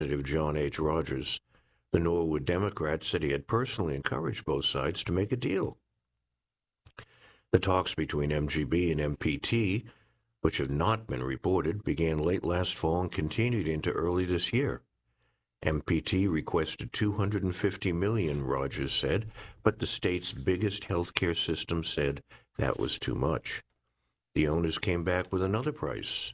Representative John H. Rogers. The Norwood Democrat said he had personally encouraged both sides to make a deal. The talks between MGB and MPT, which have not been reported, began late last fall and continued into early this year. MPT requested $250 million, Rogers said, but the state's biggest healthcare system said that was too much. The owners came back with another price,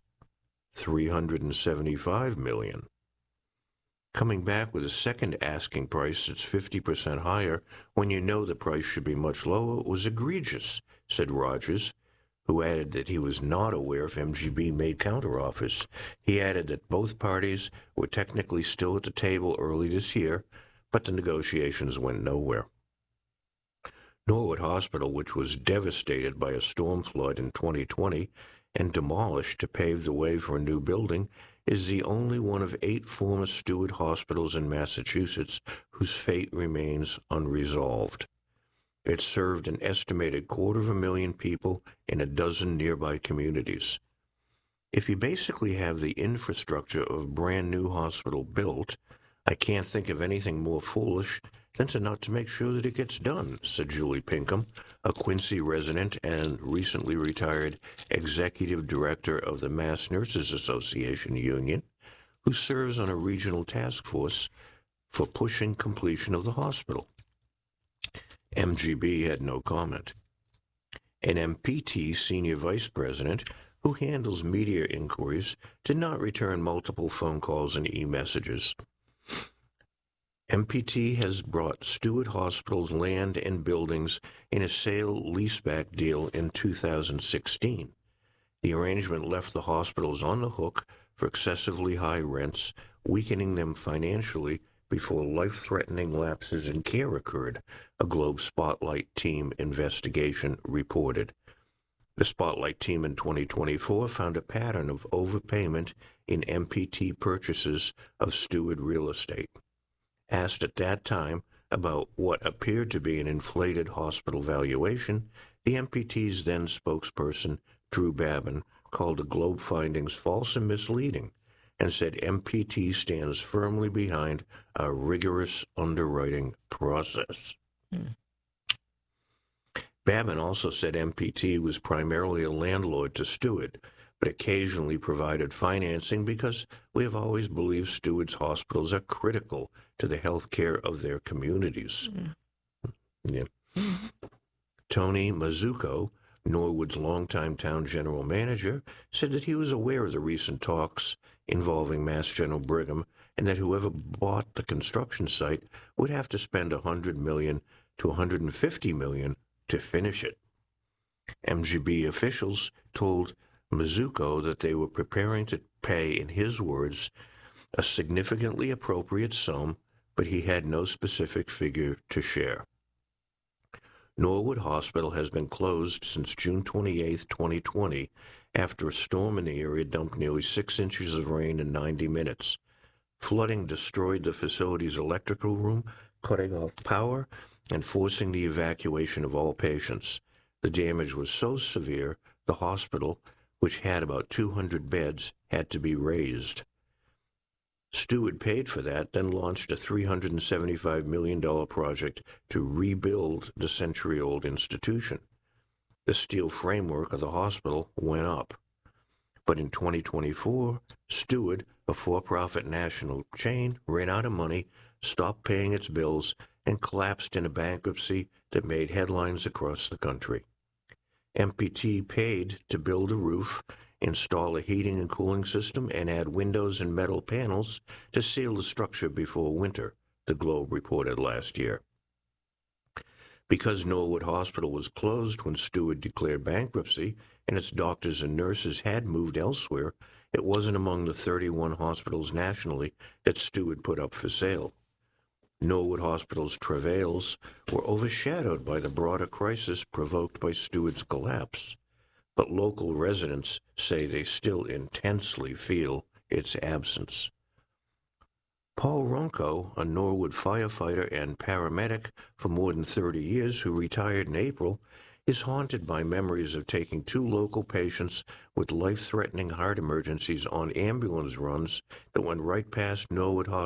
$375 million. Coming back with a second asking price that's 50% higher when you know the price should be much lower was egregious, said Rogers, who added that he was not aware if MGB made counteroffers. He added that both parties were technically still at the table early this year, but the negotiations went nowhere. Norwood Hospital, which was devastated by a storm flood in 2020 and demolished to pave the way for a new building, is the only one of 8 former Steward hospitals in Massachusetts whose fate remains unresolved. It served an estimated 250,000 people in a dozen nearby communities. If you basically have the infrastructure of a brand new hospital built, I can't think of anything more foolish than to not to make sure that it gets done, said Julie Pinkham, a Quincy resident and recently retired executive director of the Mass Nurses Association Union, who serves on a regional task force for pushing completion of the hospital. MGB had no comment. An MPT senior vice president who handles media inquiries did not return multiple phone calls and e-messages. MPT has brought Steward Hospital's land and buildings in a sale-leaseback deal in 2016. The arrangement left the hospitals on the hook for excessively high rents, weakening them financially before life-threatening lapses in care occurred, a Globe Spotlight team investigation reported. The Spotlight team in 2024 found a pattern of overpayment in MPT purchases of Steward real estate. Asked at that time about what appeared to be an inflated hospital valuation, the MPT's then spokesperson, Drew Babin, called the Globe findings false and misleading, and said MPT stands firmly behind a rigorous underwriting process. Babin also said MPT was primarily a landlord to Steward, but occasionally provided financing because we have always believed Steward's hospitals are critical to the health care of their communities. Yeah. Tony Mazzucco, Norwood's longtime town general manager, said that he was aware of the recent talks involving Mass General Brigham and that whoever bought the construction site would have to spend $100 million to $150 million to finish it. MGB officials told Mazzucco that they were preparing to pay, in his words, a significantly appropriate sum, but he had no specific figure to share. Norwood Hospital has been closed since June 28, 2020, after a storm in the area dumped nearly 6 inches of rain in 90 minutes. Flooding destroyed the facility's electrical room, cutting off power and forcing the evacuation of all patients. The damage was so severe, the hospital, which had about 200 beds, had to be raised. Steward paid for that, then launched a $375 million project to rebuild the century-old institution. The steel framework of the hospital went up. But in 2024, Steward, a for-profit national chain, ran out of money, stopped paying its bills, and collapsed in a bankruptcy that made headlines across the country. MPT paid to build a roof, install a heating and cooling system, and add windows and metal panels to seal the structure before winter, the Globe reported last year. Because Norwood Hospital was closed when Steward declared bankruptcy and its doctors and nurses had moved elsewhere, it wasn't among the 31 hospitals nationally that Steward put up for sale. Norwood Hospital's travails were overshadowed by the broader crisis provoked by Steward's collapse, but local residents say they still intensely feel its absence. Paul Ronco, a Norwood firefighter and paramedic for more than 30 years who retired in April, is haunted by memories of taking two local patients with life-threatening heart emergencies on ambulance runs that went right past Norwood Hospital.